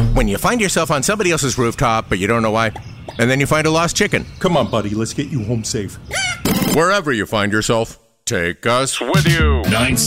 When you find yourself on somebody else's rooftop, but you don't know why, and then you find a lost chicken. Come on, buddy, let's get you home safe. Wherever you find yourself, take us with you.